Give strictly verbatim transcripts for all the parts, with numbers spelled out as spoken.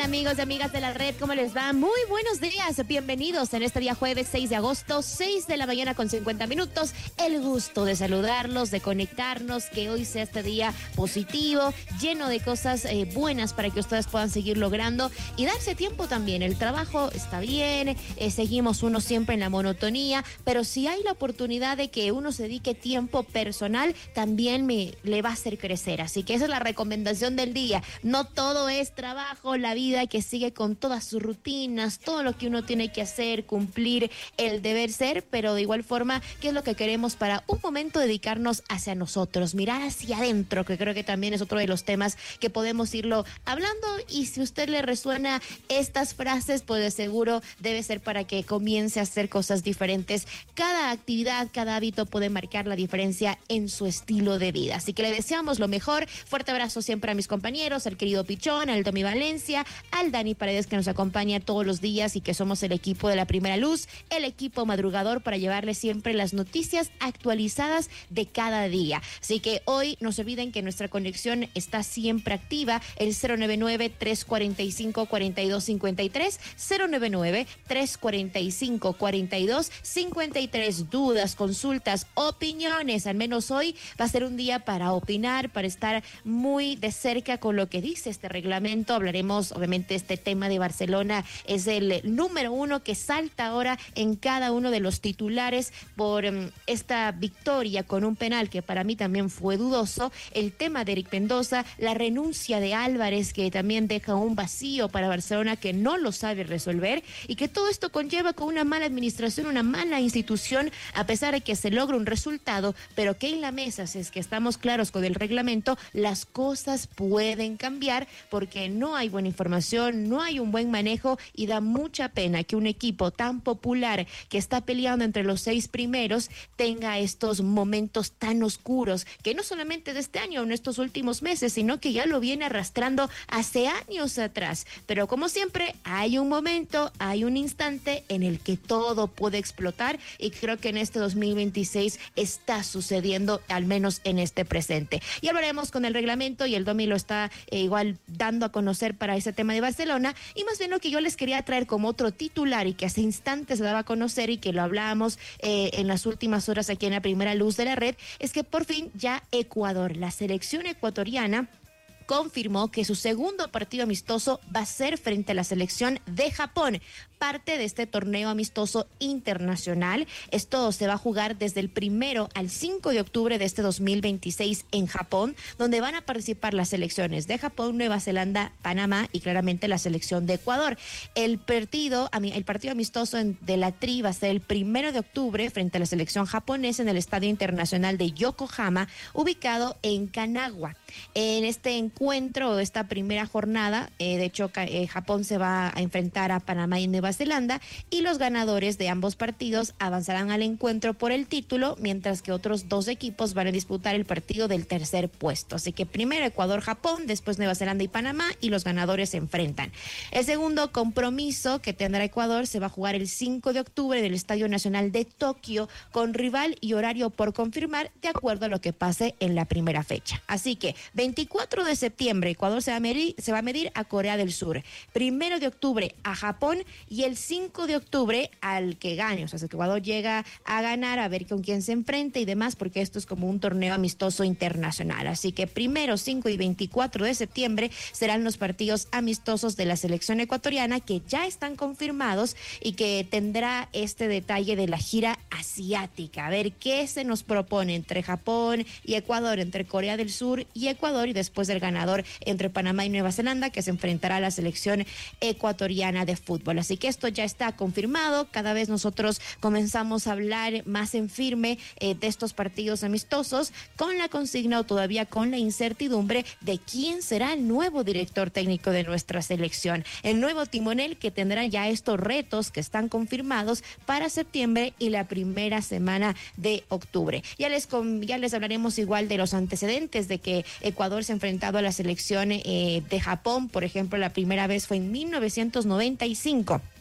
amigos y amigas de la red? ¿Cómo les va? Muy buenos días, bienvenidos en este día jueves seis de agosto, seis de la mañana con cincuenta minutos. El gusto de saludarlos, de conectarnos, que hoy sea este día positivo, lleno de cosas eh, buenas para que ustedes puedan seguir logrando y darse tiempo también. El trabajo está bien, eh, seguimos uno siempre en la monotonía, pero si hay la oportunidad de que uno se dedique tiempo personal, también me, le va a hacer crecer. Así que esa es la recomendación del día. No todo es trabajo, la vida que sigue con todas sus rutinas, todo lo que uno tiene que hacer, cumplir el deber ser, pero de igual forma, ¿qué es lo que queremos para un momento dedicarnos hacia nosotros, mirar hacia adentro, que creo que también es otro de los temas que podemos irlo hablando? Y si a usted le resuena estas frases, pues de seguro debe ser para que comience a hacer cosas diferentes. Cada actividad, cada hábito puede marcar la diferencia en su estilo de vida. Así que le deseamos lo mejor. Fuerte abrazo siempre a mis compañeros, al querido Pichón, al Tommy Valencia, al Dani Paredes, que nos acompaña todos los días y que somos el equipo de La Primera Luz, el equipo madrugador para llevarle siempre las noticias actualizadas de cada día. Así que hoy no se olviden que nuestra conexión está siempre activa, el cero nueve nueve, tres cuatro cinco, cuatro dos cinco tres, cero nueve nueve, tres cuatro cinco, cuatro dos cinco tres. Dudas, consultas, opiniones, al menos hoy va a ser un día para opinar, para estar muy de cerca con lo que dice este reglamento. Hablaremos, obviamente, este tema de Barcelona es el número uno que salta ahora en cada uno de los titulares por um, esta victoria con un penal que para mí también fue dudoso, el tema de Eric Mendoza, la renuncia de Álvarez que también deja un vacío para Barcelona que no lo sabe resolver y que todo esto conlleva con una mala administración, una mala institución, a pesar de que se logra un resultado, pero que en la mesa, si es que estamos claros con el reglamento, las cosas pueden cambiar porque no hay buena información, no hay un buen manejo y da mucha pena que un equipo tan popular que está peleando entre los seis primeros tenga estos momentos tan oscuros que no solamente de este año, en estos últimos meses, sino que ya lo viene arrastrando hace años atrás. Pero como siempre, hay un momento, hay un instante en el que todo puede explotar y creo que en este dos mil veintiséis está sucediendo, al menos en este presente. Y hablaremos con el reglamento y el Domi lo está eh, igual dando a conocer para ese tema de Barcelona, y más bien lo que yo les quería traer como otro titular y que hace instantes se daba a conocer y que lo hablábamos eh, en las últimas horas aquí en La Primera Luz de la red, es que por fin ya Ecuador, la selección ecuatoriana, confirmó que su segundo partido amistoso va a ser frente a la selección de Japón, parte de este torneo amistoso internacional. Esto se va a jugar desde el primero al cinco de octubre de este dos mil veintiséis en Japón, donde van a participar las selecciones de Japón, Nueva Zelanda, Panamá y claramente la selección de Ecuador. El partido, el partido amistoso de la Tri va a ser el primero de octubre frente a la selección japonesa en el Estadio Internacional de Yokohama, ubicado en Kanagawa. En este encuentro, esta primera jornada, eh, de hecho, eh, Japón se va a enfrentar a Panamá y Nueva Zelanda, y los ganadores de ambos partidos avanzarán al encuentro por el título, mientras que otros dos equipos van a disputar el partido del tercer puesto. Así que primero Ecuador-Japón, después Nueva Zelanda y Panamá, y los ganadores se enfrentan. El segundo compromiso que tendrá Ecuador se va a jugar el cinco de octubre en el Estadio Nacional de Tokio, con rival y horario por confirmar, de acuerdo a lo que pase en la primera fecha. Así que veinticuatro de septiembre Ecuador se va a medir, se va a medir a Corea del Sur, primero de octubre a Japón y el cinco de octubre al que gane. O sea, si Ecuador llega a ganar, a ver con quién se enfrenta y demás, porque esto es como un torneo amistoso internacional. Así que primero, cinco y veinticuatro de septiembre serán los partidos amistosos de la selección ecuatoriana, que ya están confirmados y que tendrá este detalle de la gira asiática. A ver qué se nos propone entre Japón y Ecuador, entre Corea del Sur y Ecuador, y después del ganador entre Panamá y Nueva Zelanda, que se enfrentará a la selección ecuatoriana de fútbol. Así que esto ya está confirmado. Cada vez nosotros comenzamos a hablar más en firme eh, de estos partidos amistosos, con la consigna o todavía con la incertidumbre de quién será el nuevo director técnico de nuestra selección, el nuevo timonel que tendrá ya estos retos que están confirmados para septiembre y la primera semana de octubre. Ya les, ya les hablaremos igual de los antecedentes de que Ecuador se ha enfrentado a la selección eh, de Japón, por ejemplo, la primera vez fue en mil novecientos noventa y cinco.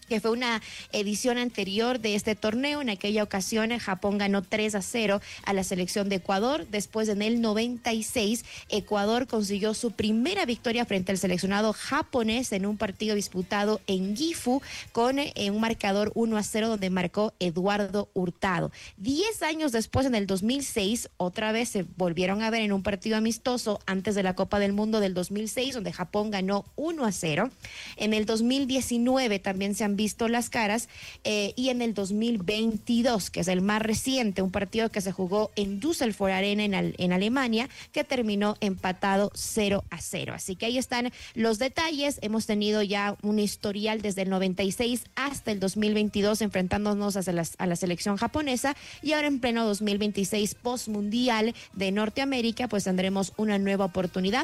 que fue una edición anterior de este torneo. En aquella ocasión, Japón ganó tres a cero a la selección de Ecuador. Después, en el noventa y seis, Ecuador consiguió su primera victoria frente al seleccionado japonés en un partido disputado en Gifu con eh, un marcador uno a cero donde marcó Eduardo Hurtado. Diez años después, en el dos mil seis, otra vez se volvieron a ver en un partido amistoso antes de la Copa del Mundo del dos mil seis, donde Japón ganó uno a cero. En el dos mil diecinueve también se han visto las caras, eh, y en el dos mil veintidós, que es el más reciente, un partido que se jugó en Düsseldorf Arena en, al, en Alemania, que terminó empatado cero a cero. Así que ahí están los detalles. Hemos tenido ya un historial desde el noventa y seis hasta el dos mil veintidós enfrentándonos a la, a la selección japonesa, y ahora en pleno dos mil veintiséis post mundial de Norteamérica, pues tendremos una nueva oportunidad